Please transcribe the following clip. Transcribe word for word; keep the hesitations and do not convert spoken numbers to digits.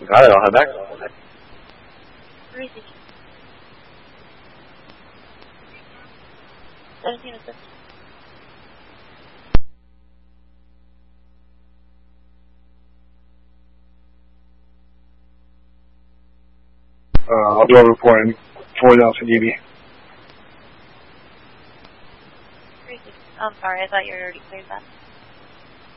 Got it, I'll head back. Where is he? seventeen assist. Uh, I'll do a report and forward it out to D B. Where is he? Oh, I'm sorry, I thought you were already cleared that.